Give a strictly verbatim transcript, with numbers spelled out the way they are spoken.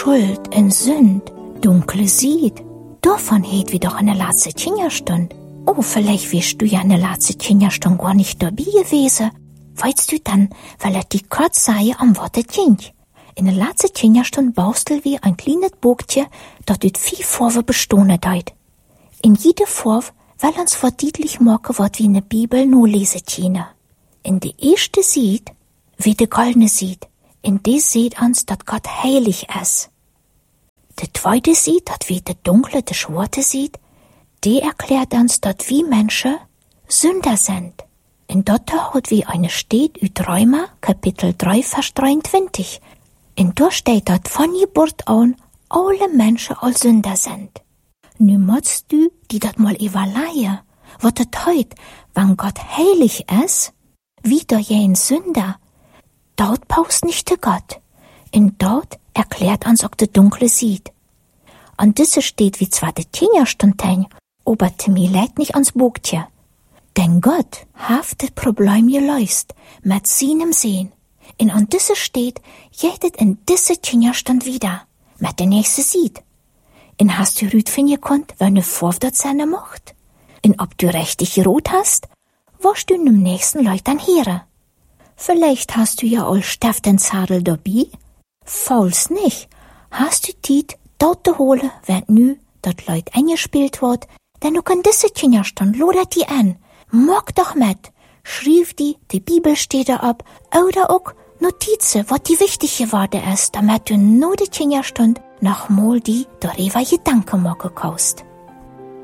Schuld en Sünd, dunkle sieht. Davon hätt wir doch eine letzte Kinderstund. Oh, vielleicht wirst du ja eine letzte Kinderstund gar nicht dabei gewesen. Weißt du dann, weil er die kurz sei am Worte Kind. In der letzten Kinderstund baustel wir ein kleines Bogtje, dat ut vier Vorwe bestone deit. In jede Vorw will uns verdietlich machen, wat wie in der Bibel nur lese tine. In de erste sieht, wie de goldene sieht. In des seht uns, dat Gott heilig ist. De zweite sieht, dat wie de dunkle, de schwarze sieht, die erklärt uns, dat wie Menschen Sünder sind. In Dotter hat wie eine steht üt Römer, Kapitel drei, Vers dreiundzwanzig. In dort steht, dat von Geburt an alle Menschen als Sünder sind. Nu musst du, die dat mal evaluieren, wat het heut, wann Gott heilig ist, wieder jen Sünder. Dort paust nicht de Gott. In dort erklärt uns auch de dunkle sieht. An diese steht wie zwar de Tingerstundtein, aber mir leid nicht ans Bogtje. Denn Gott haft das Problem gelöst, mit seinem Sehen. In an diese steht, jedet in diese Tingerstund wieder, mit der nächste sieht. In hast du rüt fin gekonnt, wenn ne Vorf dort seine mocht. In ob du richtig rot hast, wirst du nem nächsten Leut dann here. Vielleicht hast du ja all Steft den Zadel dabei, falls nicht, hast du Tiet dort de hole, wenn nu dat Leut eingespielt wird, denn du kann diese Kinderstund lodert die an, mock doch mit, schrieb die, die Bibel steht da ab, oder auch Notizen, wat die wichtig geworden ist, damit du nur die Kinderstund noch mal die darüber Gedanken machen kannst.